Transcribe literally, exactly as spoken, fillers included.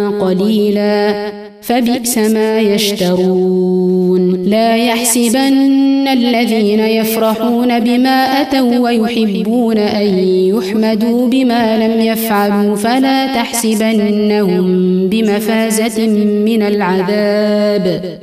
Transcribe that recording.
قليلا فبئس ما يشترون لا يحسبن الذين يفرحون بما أتوا ويحبون أن يحمدوا بما لم يفعلوا فلا تحسبنهم بمفازة من العذاب